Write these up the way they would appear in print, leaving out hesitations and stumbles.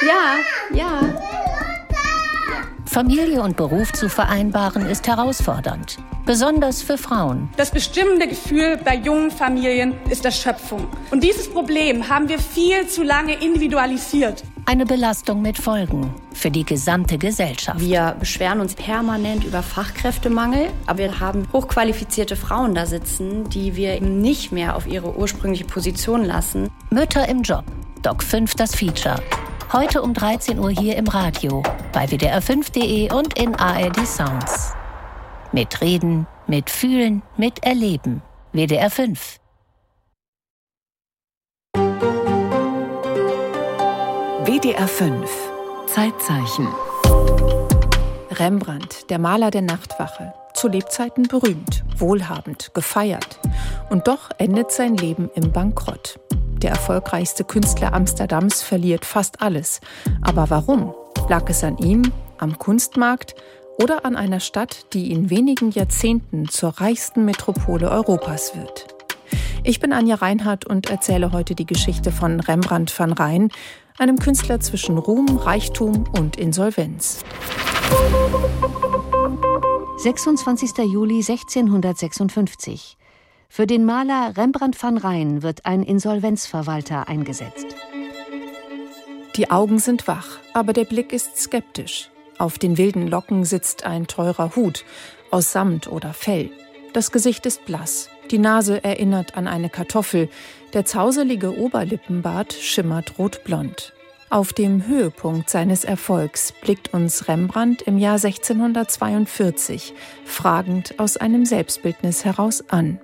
Ja. Familie und Beruf zu vereinbaren ist herausfordernd, besonders für Frauen. Das bestimmende Gefühl bei jungen Familien ist Erschöpfung. Und dieses Problem haben wir viel zu lange individualisiert. Eine Belastung mit Folgen für die gesamte Gesellschaft. Wir beschweren uns permanent über Fachkräftemangel, aber wir haben hochqualifizierte Frauen da sitzen, die wir eben nicht mehr auf ihre ursprüngliche Position lassen. Mütter im Job. Doc 5 das Feature. Heute um 13 Uhr hier im Radio, bei WDR5.de und in ARD Sounds. Mit Reden, mit Fühlen, mit Erleben. WDR 5. WDR 5. Zeitzeichen. Rembrandt, der Maler der Nachtwache. Zu Lebzeiten berühmt, wohlhabend, gefeiert. Und doch endet sein Leben im Bankrott. Der erfolgreichste Künstler Amsterdams verliert fast alles. Aber warum? Lag es an ihm, am Kunstmarkt oder an einer Stadt, die in wenigen Jahrzehnten zur reichsten Metropole Europas wird? Ich bin Anja Reinhardt und erzähle heute die Geschichte von Rembrandt van Rijn, einem Künstler zwischen Ruhm, Reichtum und Insolvenz. 26. Juli 1656. Für den Maler Rembrandt van Rijn wird ein Insolvenzverwalter eingesetzt. Die Augen sind wach, aber der Blick ist skeptisch. Auf den wilden Locken sitzt ein teurer Hut aus Samt oder Fell. Das Gesicht ist blass, die Nase erinnert an eine Kartoffel, der zauselige Oberlippenbart schimmert rotblond. Auf dem Höhepunkt seines Erfolgs blickt uns Rembrandt im Jahr 1642 fragend aus einem Selbstbildnis heraus an.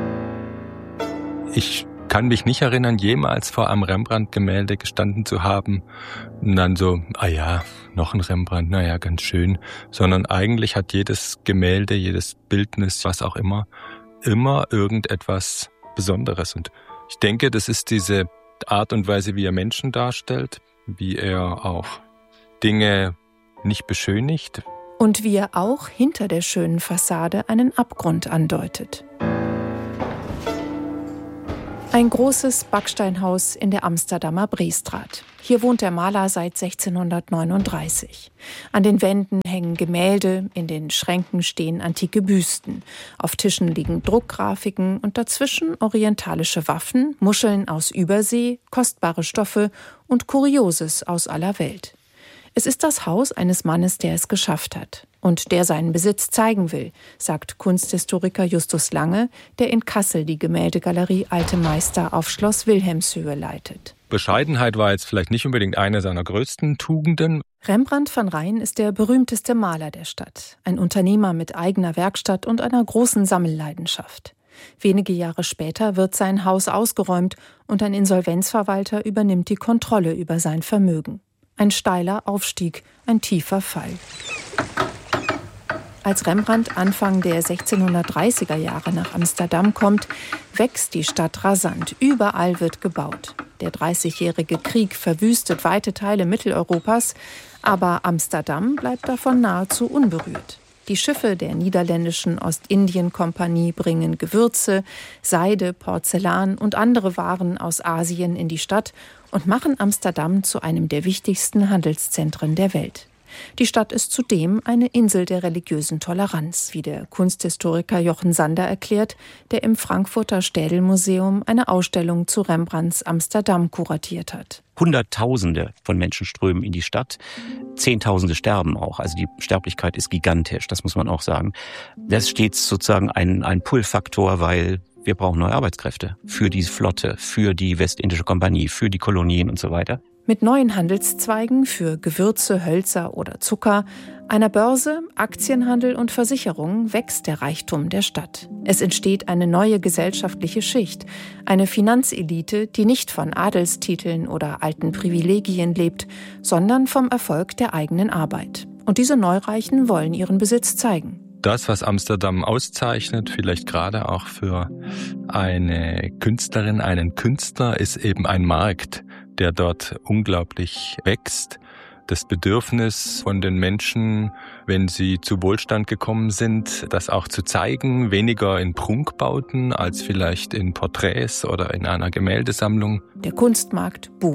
Ich kann mich nicht erinnern, jemals vor einem Rembrandt-Gemälde gestanden zu haben und dann so, noch ein Rembrandt, ganz schön. Sondern eigentlich hat jedes Gemälde, jedes Bildnis, was auch immer irgendetwas Besonderes. Und ich denke, das ist diese Art und Weise, wie er Menschen darstellt, wie er auch Dinge nicht beschönigt. Und wie er auch hinter der schönen Fassade einen Abgrund andeutet. Ein großes Backsteinhaus in der Amsterdamer Breestraat. Hier wohnt der Maler seit 1639. An den Wänden hängen Gemälde, in den Schränken stehen antike Büsten. Auf Tischen liegen Druckgrafiken und dazwischen orientalische Waffen, Muscheln aus Übersee, kostbare Stoffe und Kurioses aus aller Welt. Es ist das Haus eines Mannes, der es geschafft hat und der seinen Besitz zeigen will, sagt Kunsthistoriker Justus Lange, der in Kassel die Gemäldegalerie Alte Meister auf Schloss Wilhelmshöhe leitet. Bescheidenheit war jetzt vielleicht nicht unbedingt eine seiner größten Tugenden. Rembrandt van Rijn ist der berühmteste Maler der Stadt, ein Unternehmer mit eigener Werkstatt und einer großen Sammelleidenschaft. Wenige Jahre später wird sein Haus ausgeräumt und ein Insolvenzverwalter übernimmt die Kontrolle über sein Vermögen. Ein steiler Aufstieg, ein tiefer Fall. Als Rembrandt Anfang der 1630er Jahre nach Amsterdam kommt, wächst die Stadt rasant. Überall wird gebaut. Der 30-jährige Krieg verwüstet weite Teile Mitteleuropas, aber Amsterdam bleibt davon nahezu unberührt. Die Schiffe der niederländischen Ostindien-Kompanie bringen Gewürze, Seide, Porzellan und andere Waren aus Asien in die Stadt und machen Amsterdam zu einem der wichtigsten Handelszentren der Welt. Die Stadt ist zudem eine Insel der religiösen Toleranz, wie der Kunsthistoriker Jochen Sander erklärt, der im Frankfurter Städelmuseum eine Ausstellung zu Rembrandts Amsterdam kuratiert hat. Hunderttausende von Menschen strömen in die Stadt, Zehntausende sterben auch. Also die Sterblichkeit ist gigantisch, das muss man auch sagen. Das ist stets sozusagen ein Pull-Faktor, weil wir brauchen neue Arbeitskräfte für die Flotte, für die Westindische Kompanie, für die Kolonien und so weiter. Mit neuen Handelszweigen für Gewürze, Hölzer oder Zucker, einer Börse, Aktienhandel und Versicherung wächst der Reichtum der Stadt. Es entsteht eine neue gesellschaftliche Schicht, eine Finanzelite, die nicht von Adelstiteln oder alten Privilegien lebt, sondern vom Erfolg der eigenen Arbeit. Und diese Neureichen wollen ihren Besitz zeigen. Das, was Amsterdam auszeichnet, vielleicht gerade auch für eine Künstlerin, einen Künstler, ist eben ein Markt, der dort unglaublich wächst. Das Bedürfnis von den Menschen, wenn sie zu Wohlstand gekommen sind, das auch zu zeigen, weniger in Prunkbauten als vielleicht in Porträts oder in einer Gemäldesammlung. Der Kunstmarkt boomt.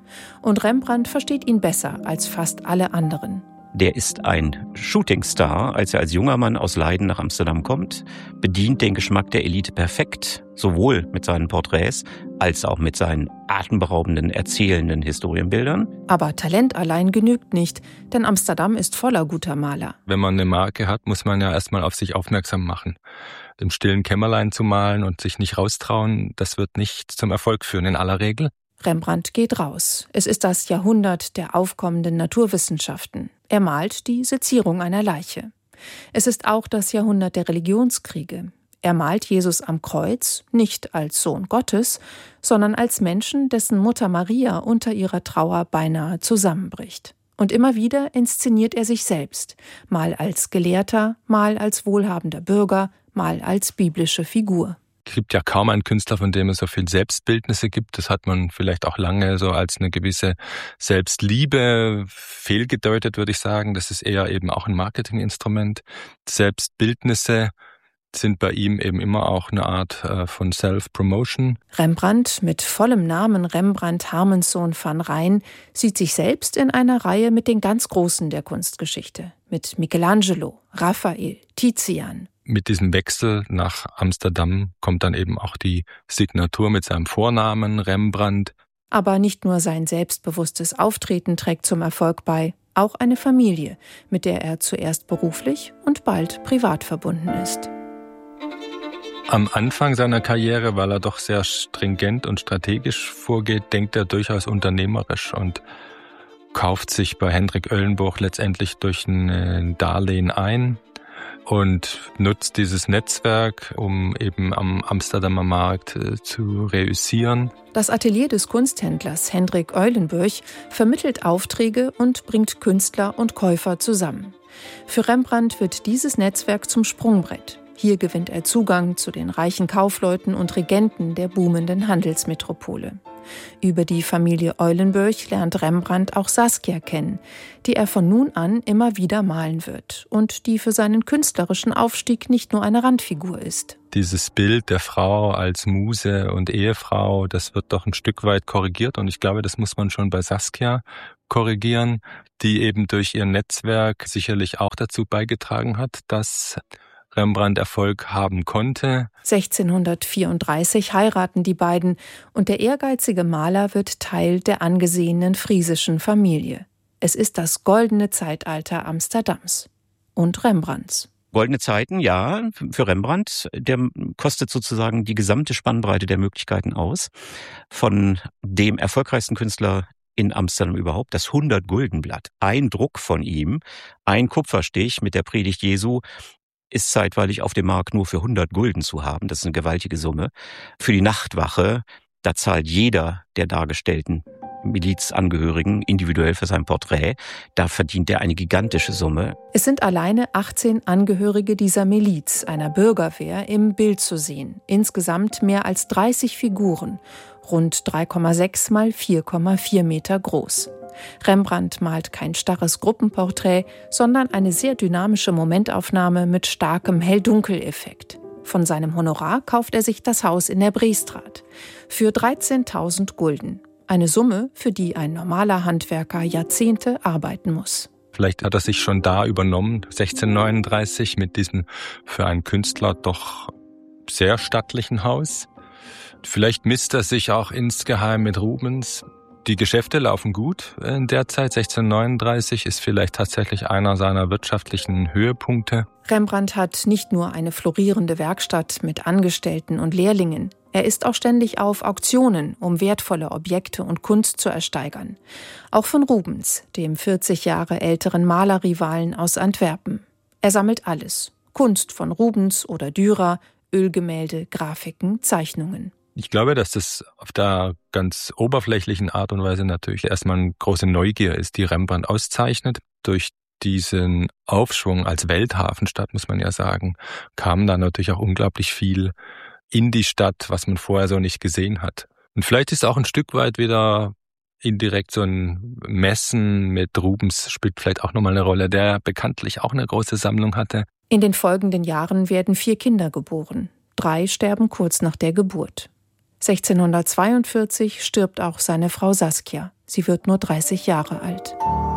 Und Rembrandt versteht ihn besser als fast alle anderen. Der ist ein Shootingstar, als er als junger Mann aus Leiden nach Amsterdam kommt, bedient den Geschmack der Elite perfekt, sowohl mit seinen Porträts als auch mit seinen atemberaubenden, erzählenden Historienbildern. Aber Talent allein genügt nicht, denn Amsterdam ist voller guter Maler. Wenn man eine Marke hat, muss man ja erstmal auf sich aufmerksam machen. Im stillen Kämmerlein zu malen und sich nicht raustrauen, das wird nicht zum Erfolg führen in aller Regel. Rembrandt geht raus. Es ist das Jahrhundert der aufkommenden Naturwissenschaften. Er malt die Sezierung einer Leiche. Es ist auch das Jahrhundert der Religionskriege. Er malt Jesus am Kreuz nicht als Sohn Gottes, sondern als Menschen, dessen Mutter Maria unter ihrer Trauer beinahe zusammenbricht. Und immer wieder inszeniert er sich selbst, mal als Gelehrter, mal als wohlhabender Bürger, mal als biblische Figur. Es gibt ja kaum einen Künstler, von dem es so viel Selbstbildnisse gibt. Das hat man vielleicht auch lange so als eine gewisse Selbstliebe fehlgedeutet, würde ich sagen. Das ist eher eben auch ein Marketinginstrument. Selbstbildnisse sind bei ihm eben immer auch eine Art von Self-Promotion. Rembrandt mit vollem Namen Rembrandt Harmenszoon van Rijn sieht sich selbst in einer Reihe mit den ganz Großen der Kunstgeschichte. Mit Michelangelo, Raphael, Tizian. Mit diesem Wechsel nach Amsterdam kommt dann eben auch die Signatur mit seinem Vornamen Rembrandt. Aber nicht nur sein selbstbewusstes Auftreten trägt zum Erfolg bei, auch eine Familie, mit der er zuerst beruflich und bald privat verbunden ist. Am Anfang seiner Karriere, weil er doch sehr stringent und strategisch vorgeht, denkt er durchaus unternehmerisch und kauft sich bei Hendrik Eulenburg letztendlich durch ein Darlehen ein und nutzt dieses Netzwerk, um eben am Amsterdamer Markt zu reüssieren. Das Atelier des Kunsthändlers Hendrik Eulenburg vermittelt Aufträge und bringt Künstler und Käufer zusammen. Für Rembrandt wird dieses Netzwerk zum Sprungbrett. Hier gewinnt er Zugang zu den reichen Kaufleuten und Regenten der boomenden Handelsmetropole. Über die Familie Eulenburg lernt Rembrandt auch Saskia kennen, die er von nun an immer wieder malen wird und die für seinen künstlerischen Aufstieg nicht nur eine Randfigur ist. Dieses Bild der Frau als Muse und Ehefrau, das wird doch ein Stück weit korrigiert und ich glaube, das muss man schon bei Saskia korrigieren, die eben durch ihr Netzwerk sicherlich auch dazu beigetragen hat, dass Rembrandt Erfolg haben konnte. 1634 heiraten die beiden und der ehrgeizige Maler wird Teil der angesehenen friesischen Familie. Es ist das goldene Zeitalter Amsterdams und Rembrandts. Goldene Zeiten, ja, für Rembrandt. Der kostet sozusagen die gesamte Spannbreite der Möglichkeiten aus. Von dem erfolgreichsten Künstler in Amsterdam überhaupt, das 100-Gulden-Blatt. Ein Druck von ihm, ein Kupferstich mit der Predigt Jesu, ist zeitweilig auf dem Markt nur für 100 Gulden zu haben. Das ist eine gewaltige Summe. Für die Nachtwache, da zahlt jeder der dargestellten Milizangehörigen individuell für sein Porträt. Da verdient er eine gigantische Summe. Es sind alleine 18 Angehörige dieser Miliz, einer Bürgerwehr, im Bild zu sehen. Insgesamt mehr als 30 Figuren, rund 3,6 mal 4,4 Meter groß. Rembrandt malt kein starres Gruppenporträt, sondern eine sehr dynamische Momentaufnahme mit starkem Hell-Dunkel-Effekt. Von seinem Honorar kauft er sich das Haus in der Breestraat für 13.000 Gulden. Eine Summe, für die ein normaler Handwerker Jahrzehnte arbeiten muss. Vielleicht hat er sich schon da übernommen, 1639, mit diesem für einen Künstler doch sehr stattlichen Haus. Vielleicht misst er sich auch insgeheim mit Rubens. Die Geschäfte laufen gut in der Zeit. 1639 ist vielleicht tatsächlich einer seiner wirtschaftlichen Höhepunkte. Rembrandt hat nicht nur eine florierende Werkstatt mit Angestellten und Lehrlingen. Er ist auch ständig auf Auktionen, um wertvolle Objekte und Kunst zu ersteigern. Auch von Rubens, dem 40 Jahre älteren Malerrivalen aus Antwerpen. Er sammelt alles. Kunst von Rubens oder Dürer, Ölgemälde, Grafiken, Zeichnungen. Ich glaube, dass das auf der ganz oberflächlichen Art und Weise natürlich erstmal eine große Neugier ist, die Rembrandt auszeichnet. Durch diesen Aufschwung als Welthafenstadt, muss man ja sagen, kam da natürlich auch unglaublich viel in die Stadt, was man vorher so nicht gesehen hat. Und vielleicht ist auch ein Stück weit wieder indirekt so ein Messen mit Rubens spielt vielleicht auch nochmal eine Rolle, der bekanntlich auch eine große Sammlung hatte. In den folgenden Jahren werden 4 Kinder geboren. 3 sterben kurz nach der Geburt. 1642 stirbt auch seine Frau Saskia. Sie wird nur 30 Jahre alt.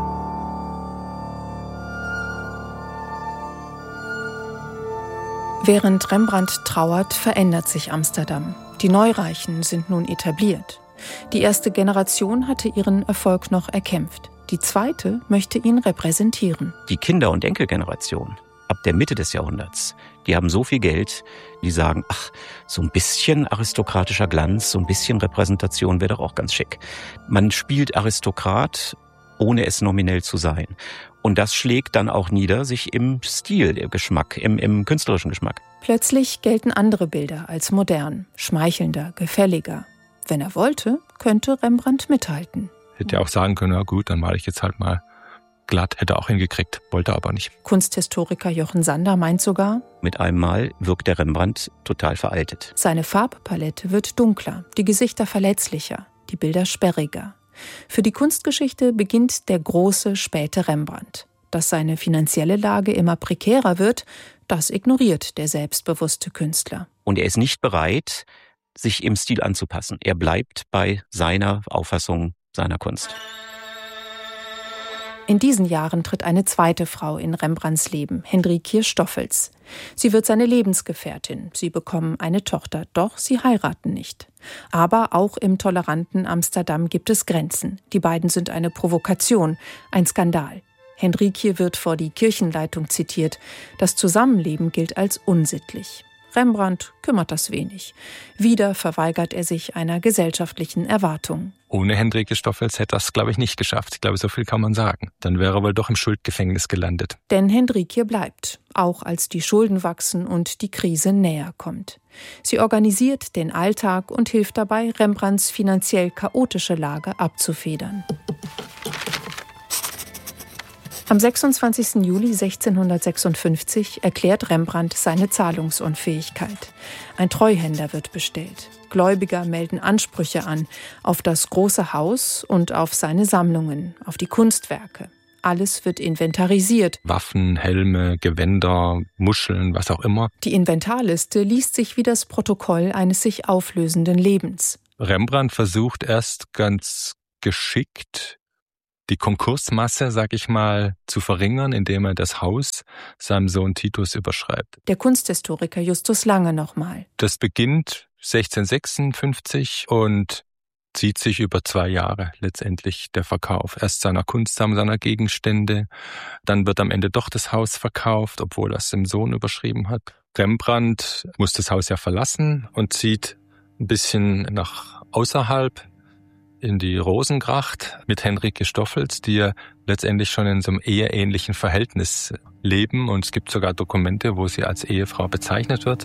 Während Rembrandt trauert, verändert sich Amsterdam. Die Neureichen sind nun etabliert. Die erste Generation hatte ihren Erfolg noch erkämpft. Die zweite möchte ihn repräsentieren. Die Kinder- und Enkelgeneration ab der Mitte des Jahrhunderts, die haben so viel Geld, die sagen, ach, so ein bisschen aristokratischer Glanz, so ein bisschen Repräsentation wäre doch auch ganz schick. Man spielt Aristokrat, ohne es nominell zu sein. Und das schlägt dann auch nieder sich im Stil, im Geschmack, im künstlerischen Geschmack. Plötzlich gelten andere Bilder als modern, schmeichelnder, gefälliger. Wenn er wollte, könnte Rembrandt mithalten. Hätte ja auch sagen können, na gut, dann male ich jetzt halt mal glatt, hätte auch hingekriegt, wollte aber nicht. Kunsthistoriker Jochen Sander meint sogar, mit einem Mal wirkt der Rembrandt total veraltet. Seine Farbpalette wird dunkler, die Gesichter verletzlicher, die Bilder sperriger. Für die Kunstgeschichte beginnt der große, späte Rembrandt. Dass seine finanzielle Lage immer prekärer wird, das ignoriert der selbstbewusste Künstler. Und er ist nicht bereit, sich im Stil anzupassen. Er bleibt bei seiner Auffassung seiner Kunst. In diesen Jahren tritt eine zweite Frau in Rembrandts Leben, Hendrikië Stoffels. Sie wird seine Lebensgefährtin. Sie bekommen eine Tochter, doch sie heiraten nicht. Aber auch im toleranten Amsterdam gibt es Grenzen. Die beiden sind eine Provokation, ein Skandal. Hendrikië wird vor die Kirchenleitung zitiert. Das Zusammenleben gilt als unsittlich. Rembrandt kümmert das wenig. Wieder verweigert er sich einer gesellschaftlichen Erwartung. Ohne Hendrikië Stoffels hätte er es, glaube ich, nicht geschafft. Ich glaube, so viel kann man sagen. Dann wäre er wohl doch im Schuldgefängnis gelandet. Denn Hendrikië bleibt, auch als die Schulden wachsen und die Krise näher kommt. Sie organisiert den Alltag und hilft dabei, Rembrandts finanziell chaotische Lage abzufedern. Am 26. Juli 1656 erklärt Rembrandt seine Zahlungsunfähigkeit. Ein Treuhänder wird bestellt. Gläubiger melden Ansprüche an auf das große Haus und auf seine Sammlungen, auf die Kunstwerke. Alles wird inventarisiert. Waffen, Helme, Gewänder, Muscheln, was auch immer. Die Inventarliste liest sich wie das Protokoll eines sich auflösenden Lebens. Rembrandt versucht erst ganz geschickt, die Konkursmasse, sag ich mal, zu verringern, indem er das Haus seinem Sohn Titus überschreibt. Der Kunsthistoriker Justus Lange nochmal. Das beginnt 1656 und zieht sich über 2 Jahre letztendlich der Verkauf. Erst seiner Kunstsammlung, seiner Gegenstände, dann wird am Ende doch das Haus verkauft, obwohl er es dem Sohn überschrieben hat. Rembrandt muss das Haus ja verlassen und zieht ein bisschen nach außerhalb in die Rosengracht mit Hendrikië Stoffels, die ja letztendlich schon in so einem eheähnlichen Verhältnis leben. Und es gibt sogar Dokumente, wo sie als Ehefrau bezeichnet wird.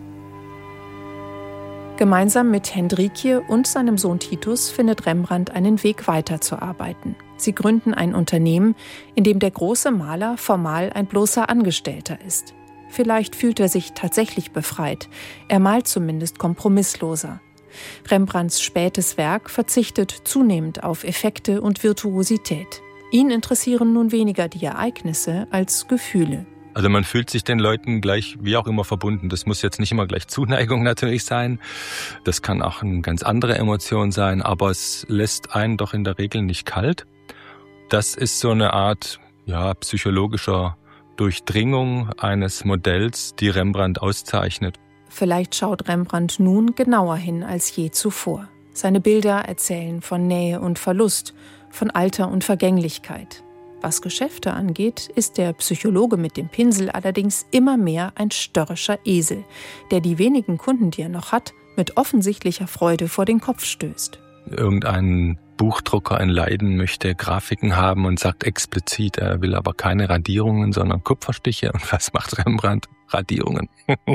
Gemeinsam mit Hendrikië und seinem Sohn Titus findet Rembrandt einen Weg weiterzuarbeiten. Sie gründen ein Unternehmen, in dem der große Maler formal ein bloßer Angestellter ist. Vielleicht fühlt er sich tatsächlich befreit. Er malt zumindest kompromissloser. Rembrandts spätes Werk verzichtet zunehmend auf Effekte und Virtuosität. Ihn interessieren nun weniger die Ereignisse als Gefühle. Also man fühlt sich den Leuten gleich wie auch immer verbunden. Das muss jetzt nicht immer gleich Zuneigung natürlich sein. Das kann auch eine ganz andere Emotion sein, aber es lässt einen doch in der Regel nicht kalt. Das ist so eine Art psychologischer Durchdringung eines Modells, die Rembrandt auszeichnet. Vielleicht schaut Rembrandt nun genauer hin als je zuvor. Seine Bilder erzählen von Nähe und Verlust, von Alter und Vergänglichkeit. Was Geschäfte angeht, ist der Psychologe mit dem Pinsel allerdings immer mehr ein störrischer Esel, der die wenigen Kunden, die er noch hat, mit offensichtlicher Freude vor den Kopf stößt. Irgendein Buchdrucker in Leiden möchte Grafiken haben und sagt explizit, er will aber keine Radierungen, sondern Kupferstiche. Und was macht Rembrandt? Radierungen.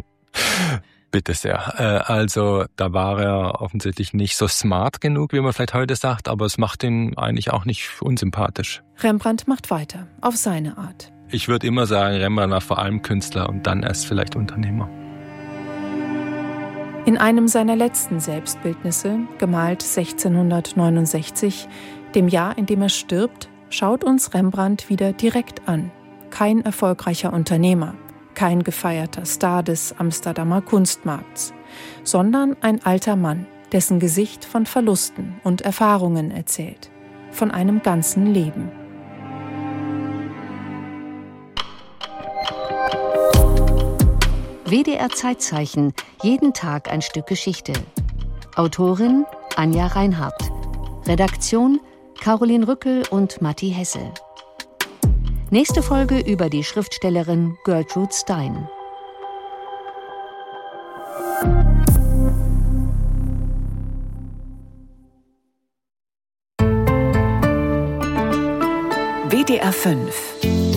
Bitte sehr. Also da war er offensichtlich nicht so smart genug, wie man vielleicht heute sagt, aber es macht ihn eigentlich auch nicht unsympathisch. Rembrandt macht weiter, auf seine Art. Ich würde immer sagen, Rembrandt war vor allem Künstler und dann erst vielleicht Unternehmer. In einem seiner letzten Selbstbildnisse, gemalt 1669, dem Jahr, in dem er stirbt, schaut uns Rembrandt wieder direkt an. Kein erfolgreicher Unternehmer. Kein gefeierter Star des Amsterdamer Kunstmarkts, sondern ein alter Mann, dessen Gesicht von Verlusten und Erfahrungen erzählt. von einem ganzen Leben. WDR Zeitzeichen, jeden Tag ein Stück Geschichte. Autorin Anja Reinhardt. Redaktion Caroline Rückel und Matti Hesse. Nächste Folge über die Schriftstellerin Gertrude Stein. WDR 5